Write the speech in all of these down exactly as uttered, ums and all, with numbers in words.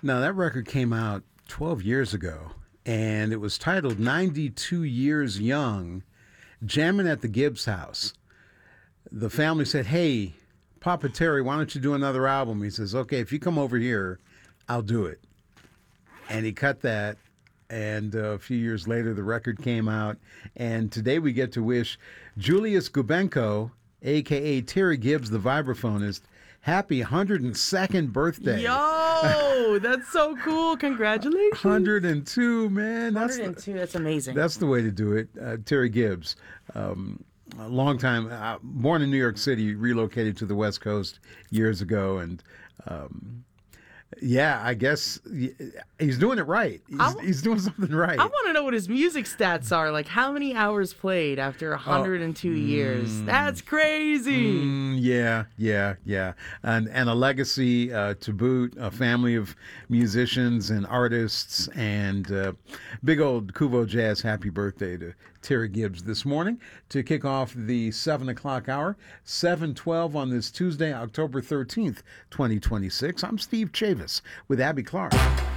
Now, that record came out twelve years ago, and it was titled ninety-two Years Young, Jamming at the Gibbs House. The family said, hey, Papa Terry, why don't you do another album? He says, okay, if you come over here, I'll do it. And he cut that, and uh, a few years later, the record came out. And today we get to wish Julius Gubenko, a k a. Terry Gibbs, the vibraphonist, happy one hundred second birthday. Yo, that's so cool. Congratulations. one hundred two, man. That's one hundred two, the, that's amazing. That's the way to do it. Uh, Terry Gibbs, um, a long time, uh, born in New York City, relocated to the West Coast years ago, and um, yeah, I guess he's doing it right. He's, w- he's doing something right. I want to know what his music stats are. Like, how many hours played after one hundred two oh, years? Mm, That's crazy. Mm, yeah, yeah, yeah. And and a legacy uh, to boot, a family of musicians and artists, and uh, big old Kuvo Jazz happy birthday to Terry Gibbs this morning to kick off the seven o'clock hour, seven twelve on this Tuesday, October thirteenth, twenty twenty-six. I'm Steve Chavis with Abby Clark.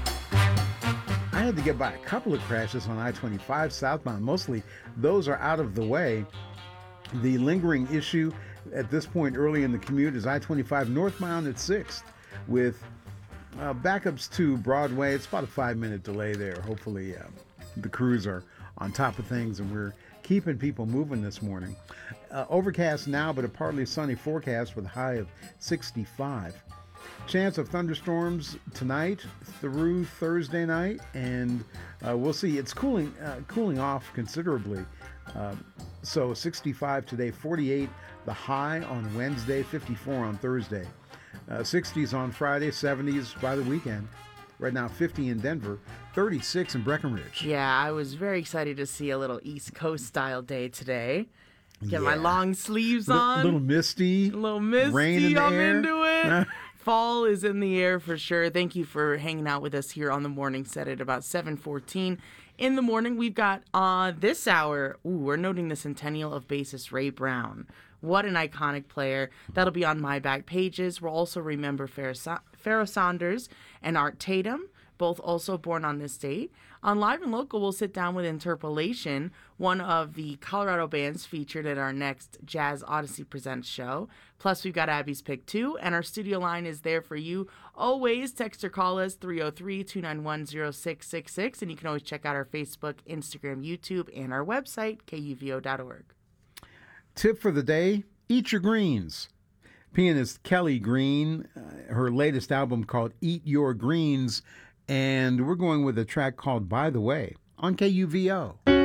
I had to get by a couple of crashes on I twenty-five southbound. Mostly those are out of the way. The lingering issue at this point early in the commute is I twenty-five northbound at sixth with uh, backups to Broadway. It's about a five-minute delay there. Hopefully uh, the crews are on top of things and we're keeping people moving this morning. Uh, overcast now, but a partly sunny forecast with a high of sixty-five. Chance of thunderstorms tonight through Thursday night, and uh, we'll see. It's cooling uh, cooling off considerably. Uh, so sixty-five today, forty-eight the high on Wednesday, fifty-four on Thursday. Uh, sixties on Friday, seventies by the weekend. Right now, fifty in Denver, thirty-six in Breckenridge. Yeah, I was very excited to see a little East Coast style day today. Get yeah. my long sleeves L- on. A little misty. A little misty. Rain in the I'm air. into it. Fall is in the air for sure. Thank you for hanging out with us here on the morning set at about seven fourteen in the morning. We've got uh, this hour, ooh, we're noting the centennial of bassist Ray Brown. What an iconic player. That'll be on my back pages. We'll also remember Pharoah Saunders and Art Tatum, both also born on this date. On Live and Local, we'll sit down with Interpolation, one of the Colorado bands featured at our next Jazz Odyssey Presents show. Plus, we've got Abby's Pick two, and our studio line is there for you. Always text or call us three oh three, two nine one, oh six six six, and you can always check out our Facebook, Instagram, YouTube, and our website, K U V O dot org. Tip for the day, eat your greens. Pianist Kelly Green, uh, her latest album called Eat Your Greens, and we're going with a track called By the Way on K U V O.